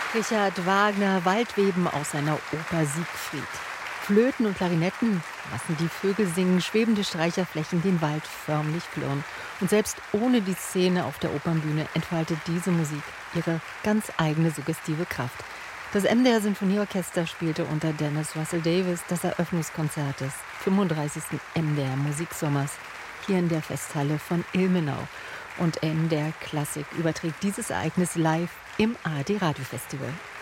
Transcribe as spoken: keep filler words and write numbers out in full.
Richard Wagner, Waldweben aus seiner Oper Siegfried. Flöten und Klarinetten lassen die Vögel singen, schwebende Streicherflächen den Wald förmlich flirren. Und selbst ohne die Szene auf der Opernbühne entfaltet diese Musik ihre ganz eigene suggestive Kraft. Das M D R Sinfonieorchester spielte unter Dennis Russell Davies das Eröffnungskonzert des fünfunddreißigsten M D R Musiksommers hier in der Festhalle von Ilmenau. Und M D R Klassik überträgt dieses Ereignis live im A R D Radiofestival.